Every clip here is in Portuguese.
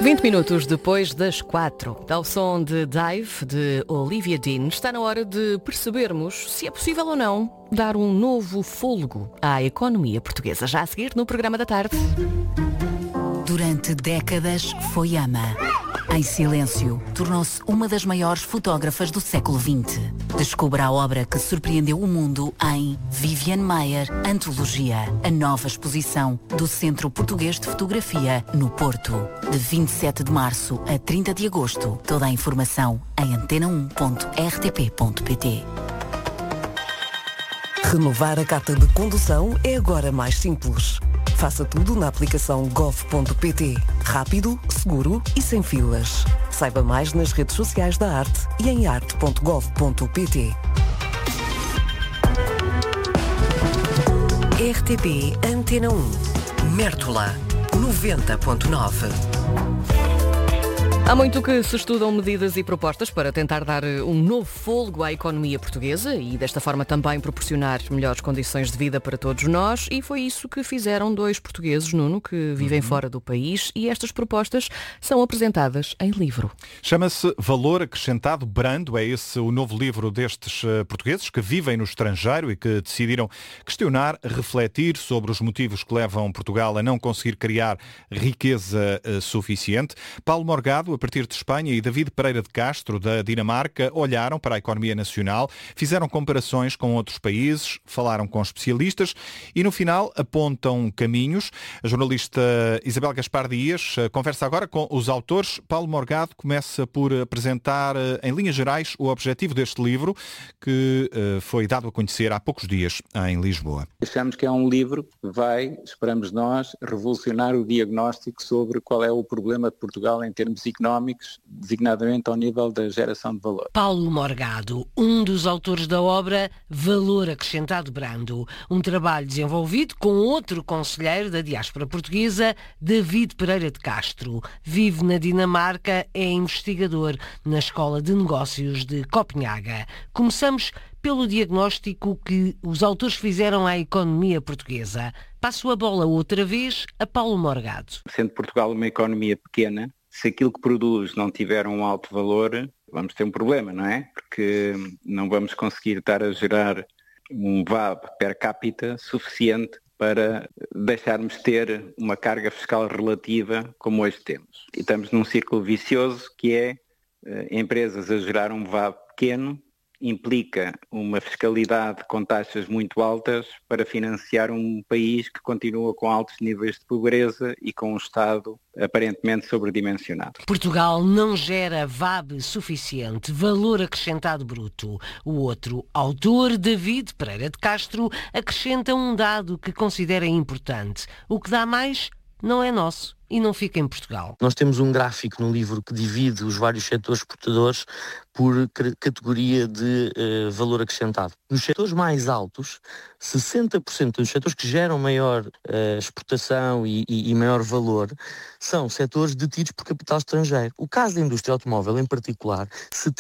20 minutos depois das 4, ao som de Dive, de Olivia Dean, está na hora de percebermos se é possível ou não dar um novo fôlego à economia portuguesa. Já a seguir no programa da tarde. Durante décadas foi ama. Em silêncio, tornou-se uma das maiores fotógrafas do século XX. Descubra a obra que surpreendeu o mundo em Viviane Maier, Antologia, a nova exposição do Centro Português de Fotografia, no Porto. De 27 de março a 30 de agosto. Toda a informação em antena1.rtp.pt. Renovar a carta de condução é agora mais simples. Faça tudo na aplicação gov.pt. Rápido, seguro e sem filas. Saiba mais nas redes sociais da Arte e em arte.gov.pt. RTP Antena 1. Mértola 90.9. Há muito que se estudam medidas e propostas para tentar dar um novo fôlego à economia portuguesa e desta forma também proporcionar melhores condições de vida para todos nós, e foi isso que fizeram dois portugueses, Nuno, que vivem fora do país, e estas propostas são apresentadas em livro. Chama-se Valor Acrescentado Brando, é esse o novo livro destes portugueses que vivem no estrangeiro e que decidiram questionar, refletir sobre os motivos que levam Portugal a não conseguir criar riqueza suficiente. Paulo Morgado, a partir de Espanha, e David Pereira de Castro, da Dinamarca, olharam para a economia nacional, fizeram comparações com outros países, falaram com especialistas e, no final, apontam caminhos. A jornalista Isabel Gaspar Dias conversa agora com os autores. Paulo Morgado começa por apresentar, em linhas gerais, o objetivo deste livro, que foi dado a conhecer há poucos dias em Lisboa. Achamos que é um livro que vai, esperamos nós, revolucionar o diagnóstico sobre qual é o problema de Portugal em termos económicos, designadamente ao nível da geração de valor. Paulo Morgado, um dos autores da obra Valor Acrescentado Brando, um trabalho desenvolvido com outro conselheiro da diáspora portuguesa, David Pereira de Castro. Vive na Dinamarca, é investigador na Escola de Negócios de Copenhaga. Começamos pelo diagnóstico que os autores fizeram à economia portuguesa. Passo a bola outra vez a Paulo Morgado. Sendo Portugal uma economia pequena, se aquilo que produz não tiver um alto valor, vamos ter um problema, não é? Porque não vamos conseguir estar a gerar um VAB per capita suficiente para deixarmos ter uma carga fiscal relativa como hoje temos. E estamos num círculo vicioso que é empresas a gerar um VAB pequeno, implica uma fiscalidade com taxas muito altas para financiar um país que continua com altos níveis de pobreza e com um Estado aparentemente sobredimensionado. Portugal não gera VAB suficiente, valor acrescentado bruto. O outro autor, David Pereira de Castro, acrescenta um dado que considera importante. O que dá mais não é nosso e não fica em Portugal. Nós temos um gráfico no livro que divide os vários setores exportadores por categoria de valor acrescentado. Nos setores mais altos, 60% dos setores que geram maior exportação e maior valor são setores detidos por capital estrangeiro. O caso da indústria automóvel, em particular,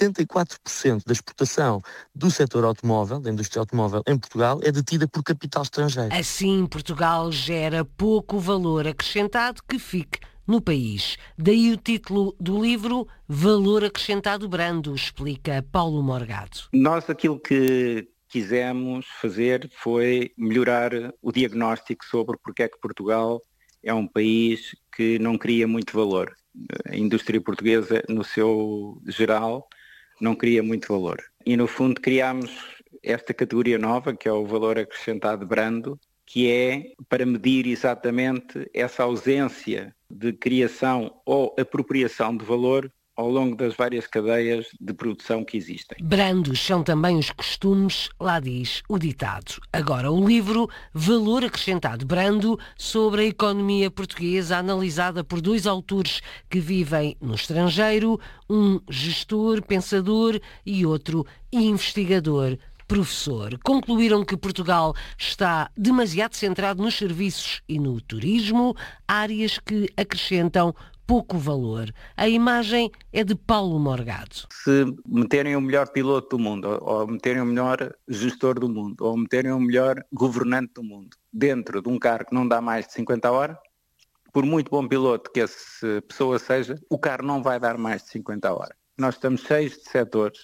74% da exportação do setor automóvel, da indústria automóvel em Portugal, é detida por capital estrangeiro. Assim, Portugal gera pouco valor acrescentado que fique no país. Daí o título do livro, Valor Acrescentado Brando, explica Paulo Morgado. Nós aquilo que quisemos fazer foi melhorar o diagnóstico sobre porque é que Portugal é um país que não cria muito valor. A indústria portuguesa, no seu geral, não cria muito valor. E, no fundo, criámos esta categoria nova, que é o valor acrescentado brando, que é para medir exatamente essa ausência de criação ou apropriação de valor ao longo das várias cadeias de produção que existem. Brandos são também os costumes, lá diz o ditado. Agora o livro Valor Acrescentado Brando, sobre a economia portuguesa, analisada por dois autores que vivem no estrangeiro, um gestor, pensador e outro investigador, professor. Concluíram que Portugal está demasiado centrado nos serviços e no turismo, áreas que acrescentam pouco valor. A imagem é de Paulo Morgado. Se meterem o melhor piloto do mundo, ou meterem o melhor gestor do mundo, ou meterem o melhor governante do mundo dentro de um carro que não dá mais de 50 horas, por muito bom piloto que essa pessoa seja, o carro não vai dar mais de 50 a hora. Nós estamos cheios de setores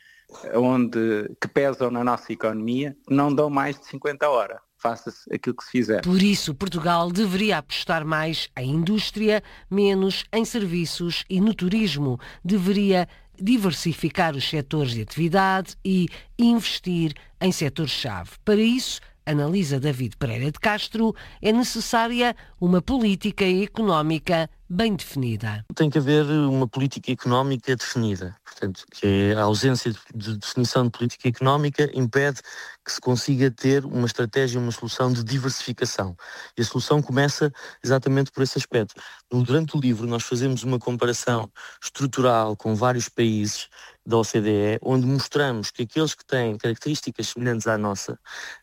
que pesam na nossa economia, não dão mais de 50 a hora. Faça-se aquilo que se fizer. Por isso, Portugal deveria apostar mais em indústria, menos em serviços e no turismo. Deveria diversificar os setores de atividade e investir em setores-chave. Para isso, analisa David Pereira de Castro, é necessária uma política económica bem definida. Tem que haver uma política económica definida. Portanto, que a ausência de definição de política económica impede que se consiga ter uma estratégia, uma solução de diversificação. E a solução começa exatamente por esse aspecto. Durante o livro nós fazemos uma comparação estrutural com vários países da OCDE, onde mostramos que aqueles que têm características semelhantes à nossa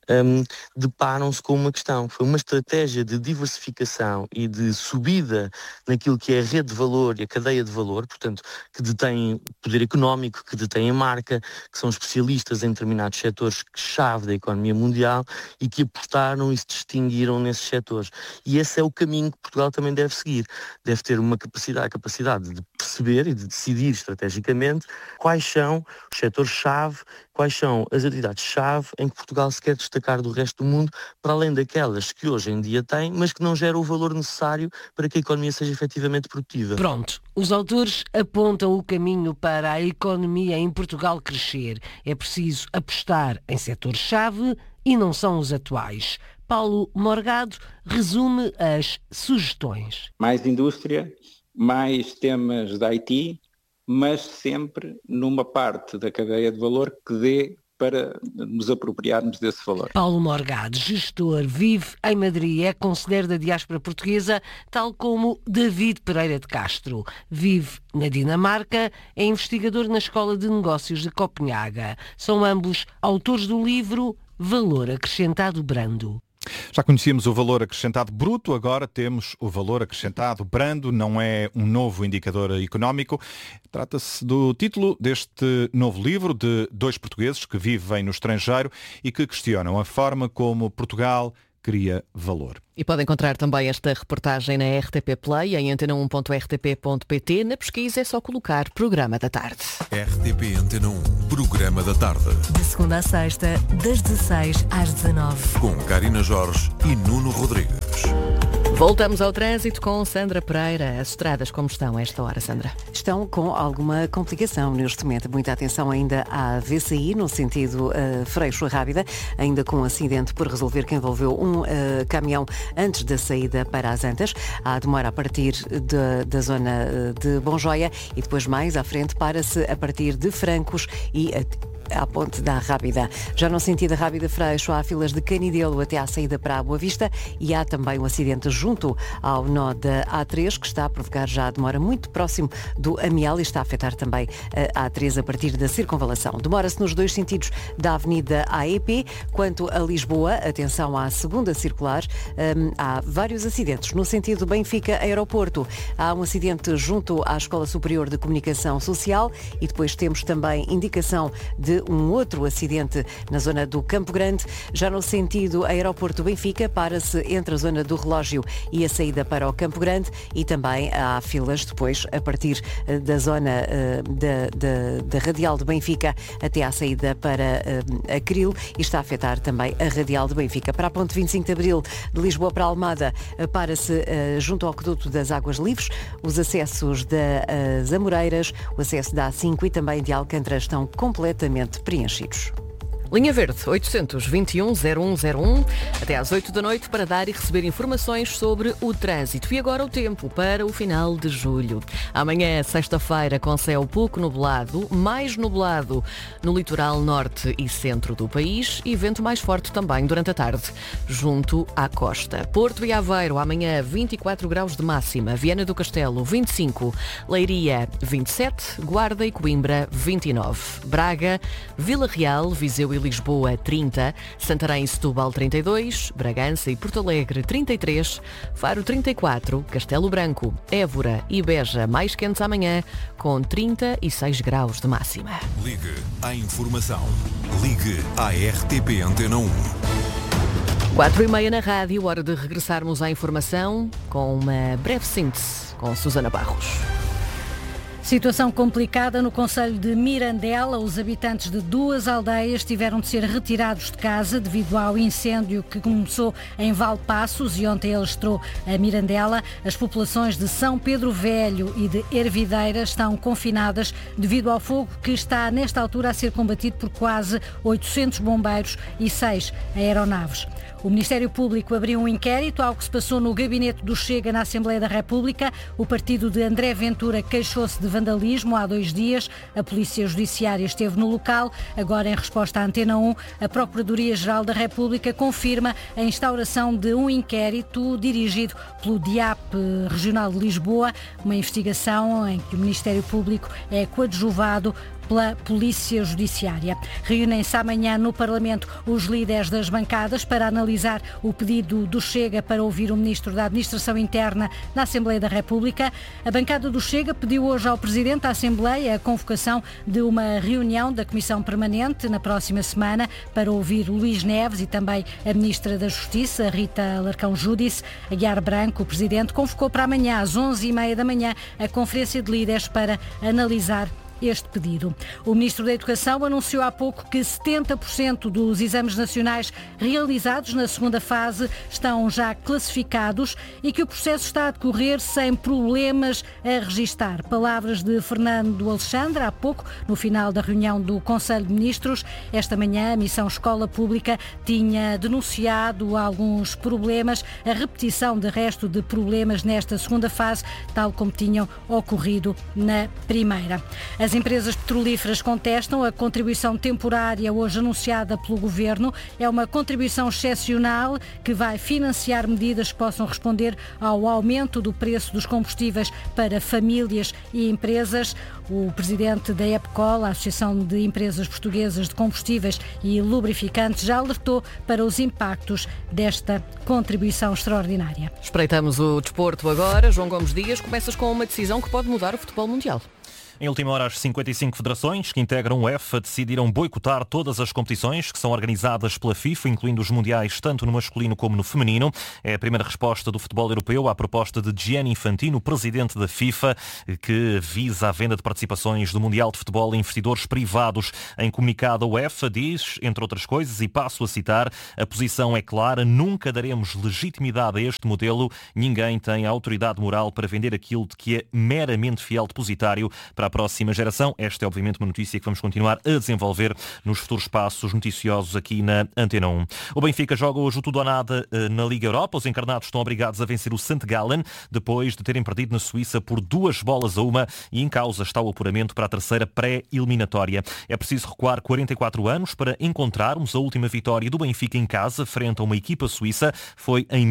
deparam-se com uma questão. Foi uma estratégia de diversificação e de subida naquilo que é a rede de valor e a cadeia de valor, portanto, que detêm poder económico, que detêm a marca, que são especialistas em determinados setores-chave da economia mundial e que apostaram e se distinguiram nesses setores. E esse é o caminho que Portugal também deve seguir. Deve ter a capacidade de perceber e de decidir estrategicamente quais são os setores-chave, quais são as atividades-chave em que Portugal se quer destacar do resto do mundo, para além daquelas que hoje em dia tem, mas que não geram o valor necessário para que a economia seja efetivamente produtiva. Pronto, os autores apontam o caminho para a economia em Portugal crescer. É preciso apostar em setores-chave e não são os atuais. Paulo Morgado resume as sugestões. Mais indústria, mais temas da IT, mas sempre numa parte da cadeia de valor que dê para nos apropriarmos desse valor. Paulo Morgado, gestor, vive em Madrid, é conselheiro da diáspora portuguesa, tal como David Pereira de Castro. Vive na Dinamarca, é investigador na Escola de Negócios de Copenhaga. São ambos autores do livro Valor Acrescentado Brando. Já conhecíamos o valor acrescentado bruto, agora temos o valor acrescentado brando. Não é um novo indicador económico. Trata-se do título deste novo livro de dois portugueses que vivem no estrangeiro e que questionam a forma como Portugal cria valor. E pode encontrar também esta reportagem na RTP Play, em antena1.rtp.pt. Na pesquisa é só colocar Programa da Tarde. RTP Antena 1, Programa da Tarde. De segunda a sexta, das 16 às 19. Com Karina Jorge e Nuno Rodrigues. Voltamos ao trânsito com Sandra Pereira. As estradas como estão a esta hora, Sandra? Estão com alguma complicação neste momento. Muita atenção ainda à VCI, no sentido Freixo Rábida, ainda com um acidente por resolver que envolveu um caminhão antes da saída para as Antas. Há demora a partir da zona de Bonjoia e depois mais à frente para-se a partir de Francos e à ponte da Rábida. Já no sentido da Rábida Freixo, há filas de Canidelo até à saída para a Boa Vista e há também um acidente junto ao nó da A3 que está a provocar já a demora muito próximo do Amiel e está a afetar também a A3 a partir da circunvalação. Demora-se nos dois sentidos da Avenida AEP. Quanto a Lisboa, atenção à segunda circular, há vários acidentes. No sentido Benfica-Aeroporto, há um acidente junto à Escola Superior de Comunicação Social e depois temos também indicação de um outro acidente na zona do Campo Grande. Já no sentido Aeroporto Benfica, para-se entre a zona do Relógio e a saída para o Campo Grande e também há filas depois a partir da zona da Radial de Benfica até à saída para a Cril e está a afetar também a Radial de Benfica. Para a ponte 25 de Abril, de Lisboa para Almada, para-se junto ao Aqueduto das Águas Livres. Os acessos das Amoreiras, o acesso da A5 e também de Alcântara estão completamente preenchidos. Linha Verde, 800-21-0101, até às 8 da noite para dar e receber informações sobre o trânsito. E agora o tempo para o final de julho. Amanhã, sexta-feira, com céu pouco nublado, mais nublado no litoral norte e centro do país e vento mais forte também durante a tarde, junto à costa. Porto e Aveiro, amanhã 24 graus de máxima, Viana do Castelo 25, Leiria 27, Guarda e Coimbra 29, Braga, Vila Real, Viseu e Lisboa 30, Santarém e Setúbal 32, Bragança e Porto Alegre 33, Faro 34, Castelo Branco, Évora e Beja mais quentes amanhã com 36 graus de máxima. Ligue à informação. Ligue à RTP Antena 1. 4h30 na rádio, hora de regressarmos à informação com uma breve síntese com Susana Barros. Situação complicada no concelho de Mirandela. Os habitantes de 2 aldeias tiveram de ser retirados de casa devido ao incêndio que começou em Valpaços e ontem alastrou a Mirandela. As populações de São Pedro Velho e de Hervideira estão confinadas devido ao fogo que está nesta altura a ser combatido por quase 800 bombeiros e 6 aeronaves. O Ministério Público abriu um inquérito ao que se passou no gabinete do Chega na Assembleia da República. O partido de André Ventura queixou-se de vandalismo há 2 dias. A Polícia Judiciária esteve no local. Agora, em resposta à Antena 1, a Procuradoria-Geral da República confirma a instauração de um inquérito dirigido pelo DIAP Regional de Lisboa, uma investigação em que o Ministério Público é coadjuvado pela Polícia Judiciária. Reúnem-se amanhã no Parlamento os líderes das bancadas para analisar o pedido do Chega para ouvir o Ministro da Administração Interna na Assembleia da República. A bancada do Chega pediu hoje ao Presidente da Assembleia a convocação de uma reunião da Comissão Permanente na próxima semana para ouvir o Luís Neves e também a Ministra da Justiça, Rita Alarcão Júdice. Aguiar Branco, o Presidente, convocou para amanhã às 11h30 da manhã a Conferência de Líderes para analisar este pedido. O Ministro da Educação anunciou há pouco que 70% dos exames nacionais realizados na segunda fase estão já classificados e que o processo está a decorrer sem problemas a registar. Palavras de Fernando Alexandre há pouco, no final da reunião do Conselho de Ministros. Esta manhã, a Missão Escola Pública tinha denunciado alguns problemas, a repetição de resto de problemas nesta segunda fase, tal como tinham ocorrido na primeira. As empresas petrolíferas contestam a contribuição temporária hoje anunciada pelo Governo. É uma contribuição excepcional que vai financiar medidas que possam responder ao aumento do preço dos combustíveis para famílias e empresas. O presidente da EPCOL, a Associação de Empresas Portuguesas de Combustíveis e Lubrificantes, já alertou para os impactos desta contribuição extraordinária. Espreitamos o desporto agora. João Gomes Dias, começas com uma decisão que pode mudar o futebol mundial. Em última hora, as 55 federações que integram o UEFA decidiram boicotar todas as competições que são organizadas pela FIFA, incluindo os mundiais tanto no masculino como no feminino. É a primeira resposta do futebol europeu à proposta de Gianni Infantino, presidente da FIFA, que visa a venda de participações do Mundial de Futebol a investidores privados. Em comunicado, a UEFA diz, entre outras coisas, e passo a citar, a posição é clara, nunca daremos legitimidade a este modelo, ninguém tem a autoridade moral para vender aquilo de que é meramente fiel depositário para a próxima geração. Esta é obviamente uma notícia que vamos continuar a desenvolver nos futuros passos noticiosos aqui na Antena 1. O Benfica joga hoje o tudo ou nada na Liga Europa. Os encarnados estão obrigados a vencer o St. Gallen depois de terem perdido na Suíça por 2-1 e em causa está o apuramento para a terceira pré-eliminatória. É preciso recuar 44 anos para encontrarmos a última vitória do Benfica em casa frente a uma equipa suíça. Foi em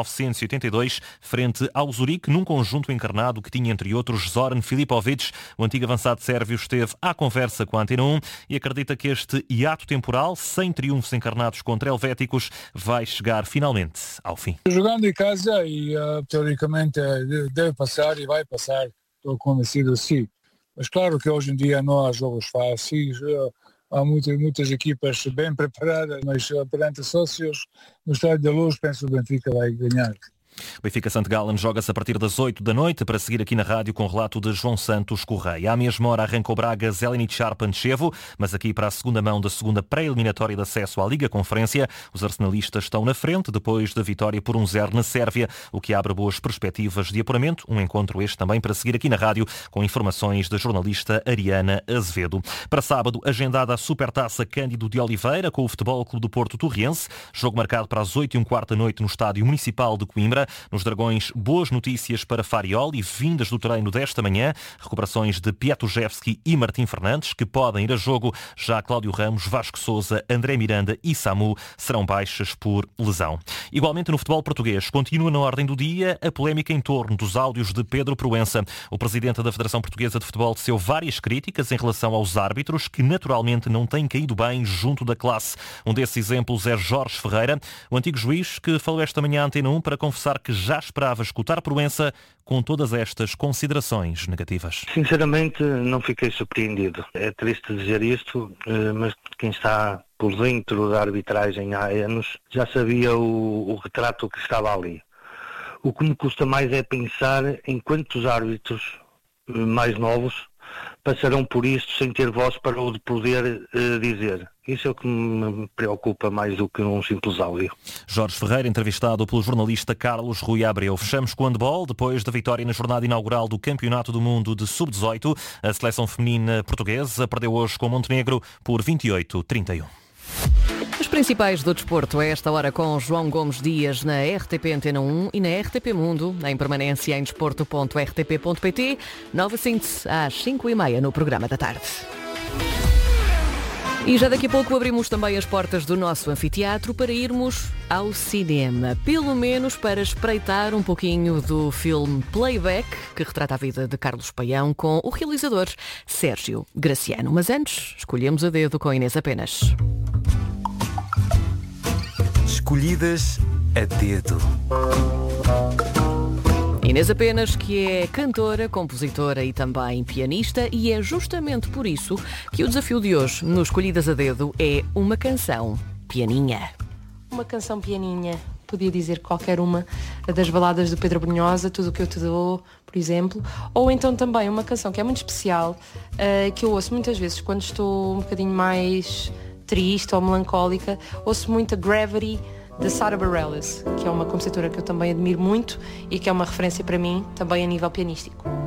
1982 frente ao Zurique, num conjunto encarnado que tinha entre outros Zoran Filipovic. O antigo avançado sérvio esteve à conversa com a Antena 1 e acredita que este hiato temporal, sem triunfos encarnados contra helvéticos, vai chegar finalmente ao fim. Jogando em casa e teoricamente deve passar e vai passar, estou convencido assim. Mas claro que hoje em dia não há jogos fáceis, há muitas equipas bem preparadas, mas perante sócios, no Estádio da Luz, penso que o Benfica vai ganhar. O Benfica St. Gallen joga-se a partir das 8 da noite para seguir aqui na rádio com o relato de João Santos Correia. À mesma hora arranca o Braga Zeleničar Pančevo, mas aqui para a segunda mão da segunda pré-eliminatória de acesso à Liga Conferência. Os arsenalistas estão na frente depois da vitória por 1-0 na Sérvia, o que abre boas perspectivas de apuramento. Um encontro este também para seguir aqui na rádio com informações da jornalista Ariana Azevedo. Para sábado, agendada a Supertaça Cândido de Oliveira com o Futebol Clube do Porto Torriense. Jogo marcado para as 8h15 da noite no Estádio Municipal de Coimbra. Nos Dragões, boas notícias para Farioli, vindas do treino desta manhã. Recuperações de Piatujevski e Martim Fernandes, que podem ir a jogo. Já Cláudio Ramos, Vasco Sousa, André Miranda e Samu serão baixas por lesão. Igualmente no futebol português, continua na ordem do dia a polémica em torno dos áudios de Pedro Proença. O presidente da Federação Portuguesa de Futebol teceu várias críticas em relação aos árbitros, que naturalmente não têm caído bem junto da classe. Um desses exemplos é Jorge Ferreira, o antigo juiz que falou esta manhã à Antena 1 para confessar que já esperava escutar Proença com todas estas considerações negativas. Sinceramente, não fiquei surpreendido. É triste dizer isto, mas quem está por dentro da arbitragem há anos, já sabia o retrato que estava ali. O que me custa mais é pensar em quantos árbitros mais novos passarão por isto sem ter voz para o poder dizer. Isso é o que me preocupa mais do que um simples áudio. Jorge Ferreira, entrevistado pelo jornalista Carlos Rui Abreu. Fechamos com o handball. Depois da vitória na jornada inaugural do Campeonato do Mundo de Sub-18, a seleção feminina portuguesa perdeu hoje com Montenegro por 28-31. Os principais do desporto a esta hora com João Gomes Dias na RTP Antena 1 e na RTP Mundo, em permanência em desporto.rtp.pt. Nova síntese às 5h30 no programa da tarde. E já daqui a pouco abrimos também as portas do nosso anfiteatro para irmos ao cinema. Pelo menos para espreitar um pouquinho do filme Playback, que retrata a vida de Carlos Paião, com o realizador Sérgio Graciano. Mas antes, escolhemos a dedo com Inês Apenas. Escolhidas a dedo. Inês Apenas, que é cantora, compositora e também pianista, e é justamente por isso que o desafio de hoje no Escolhidas a Dedo é uma canção pianinha. Uma canção pianinha, podia dizer qualquer uma das baladas do Pedro Brunhosa, Tudo o que eu te dou, por exemplo, ou então também uma canção que é muito especial, que eu ouço muitas vezes quando estou um bocadinho mais triste ou melancólica, ouço muito a Gravity, de Sara Bareilles, que é uma compositora que eu também admiro muito e que é uma referência para mim, também a nível pianístico.